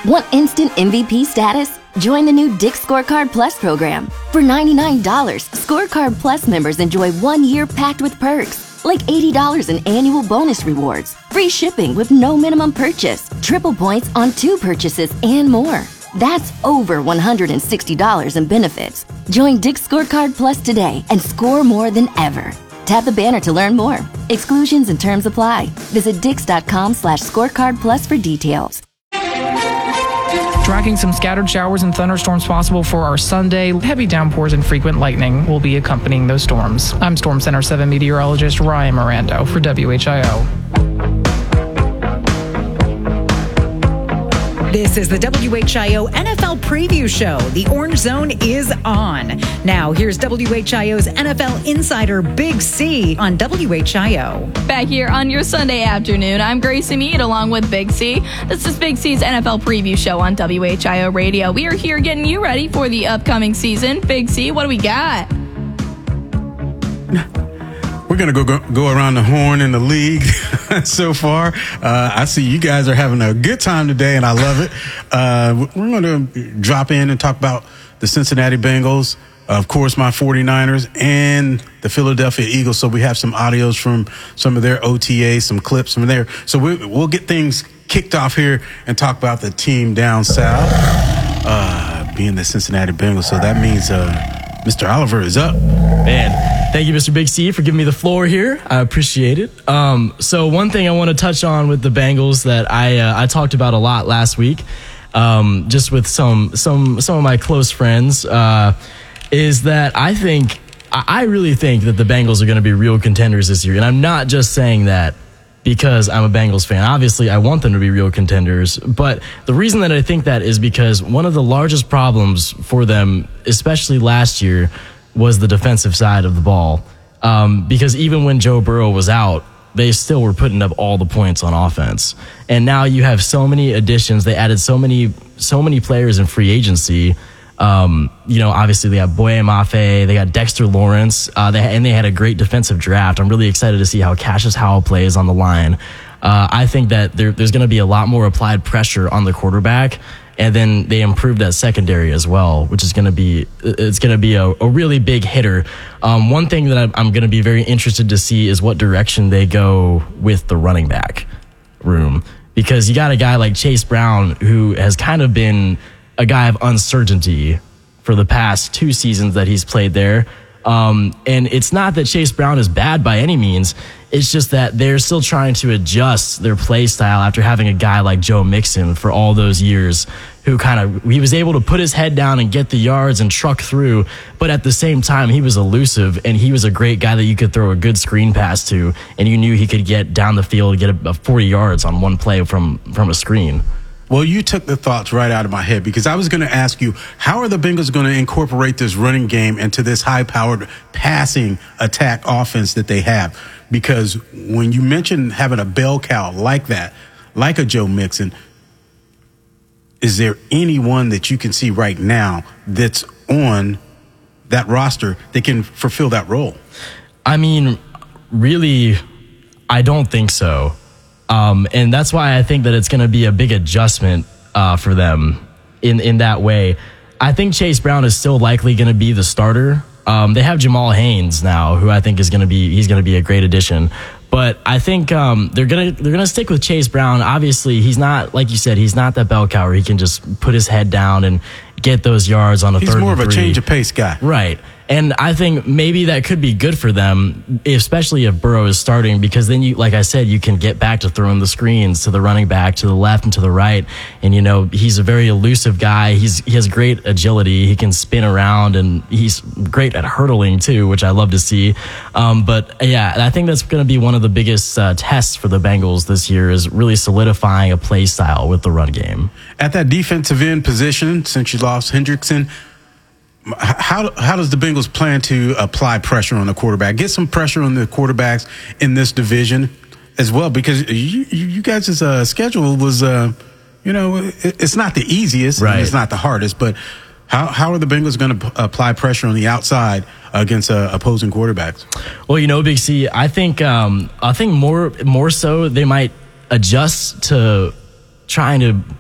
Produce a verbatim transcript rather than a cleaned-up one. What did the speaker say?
Want instant M V P status? Join the new Dick's Scorecard Plus program. For ninety-nine dollars, Scorecard Plus members enjoy one year packed with perks, like eighty dollars in annual bonus rewards, free shipping with no minimum purchase, triple points on two purchases, and more. That's over one hundred sixty dollars in benefits. Join Dick's Scorecard Plus today and score more than ever. Tap the banner to learn more. Exclusions and terms apply. Visit dix.com slash scorecard plus for details. Tracking some scattered showers and thunderstorms possible for our Sunday. Heavy downpours and frequent lightning will be accompanying those storms. I'm Storm Center seven meteorologist Ryan Mirando for W H I O. This is the W H I O N F L Preview Show. The Orange Zone is on. Now, here's W H I O's N F L insider Big C on W H I O. Back here on your Sunday afternoon, I'm Gracie Mead along with Big C. This is Big C's N F L Preview Show on W H I O Radio. We are here getting you ready for the upcoming season. Big C, what do we got? We're going to go, go go around the horn in the league so far. Uh, I see you guys are having a good time today, and I love it. Uh, we're going to drop in and talk about the Cincinnati Bengals, of course, my forty-niners, and the Philadelphia Eagles. So we have some audios from some of their O T As, some clips from there. So we, we'll get things kicked off here and talk about the team down south, uh, being the Cincinnati Bengals. So that means uh, Mister Oliver is up. Man, thank you, Mister Big C, for giving me the floor here. I appreciate it. Um, so one thing I want to touch on with the Bengals that I uh, I talked about a lot last week, um, just with some some some of my close friends, uh, is that I think I really think that the Bengals are going to be real contenders this year, and I'm not just saying that because I'm a Bengals fan. Obviously, I want them to be real contenders, but the reason that I think that is because one of the largest problems for them, especially last year, was the defensive side of the ball. Um, because even when Joe Burrow was out, they still were putting up all the points on offense. And now you have so many additions. They added so many, so many players in free agency. Um, you know, obviously they have Boye Mafe, they got Dexter Lawrence, uh, they, and they had a great defensive draft. I'm really excited to see how Cassius Howell plays on the line. Uh, I think that there, there's going to be a lot more applied pressure on the quarterback. And then they improved that secondary as well, which is going to be it's going to be a, a really big hitter. Um, one thing that I'm, I'm going to be very interested to see is what direction they go with the running back room, because you got a guy like Chase Brown who has kind of been a guy of uncertainty for the past two seasons that he's played there. Um, and it's not that Chase Brown is bad by any means. It's just that they're still trying to adjust their play style after having a guy like Joe Mixon for all those years, who kind of, he was able to put his head down and get the yards and truck through. But at the same time, he was elusive, and he was a great guy that you could throw a good screen pass to, and you knew he could get down the field, get a, a forty yards on one play from, from a screen. Well, you took the thoughts right out of my head, because I was going to ask you, how are the Bengals going to incorporate this running game into this high-powered passing attack offense that they have? Because when you mention having a bell cow like that, like a Joe Mixon, is there anyone that you can see right now that's on that roster that can fulfill that role? I mean, really, I don't think so. Um, and that's why I think that it's going to be a big adjustment uh, for them in, in that way. I think Chase Brown is still likely going to be the starter. Um, they have Jamal Haynes now, who I think is going to be he's going to be a great addition. But I think um, they're gonna they're gonna stick with Chase Brown. Obviously, he's not, like you said, he's not that bell cow where he can just put his head down and get those yards on a he's third and more of three. a change of pace guy, right? And I think maybe that could be good for them, especially if Burrow is starting, because then you, like I said, you can get back to throwing the screens to the running back, to the left and to the right. And, you know, he's a very elusive guy. He's, he has great agility. He can spin around, and he's great at hurdling too, which I love to see. Um, but yeah, I think that's going to be one of the biggest uh, tests for the Bengals this year, is really solidifying a play style with the run game. At that defensive end position, since you lost Hendrickson, How how does the Bengals plan to apply pressure on the quarterback? Get some pressure on the quarterbacks in this division as well, because you you guys' uh, schedule was, uh, you know, it, it's not the easiest, right? And it's not the hardest, but how how are the Bengals going to p- apply pressure on the outside against uh, opposing quarterbacks? Well, you know, Big C, I think um, I think more more so they might adjust to trying to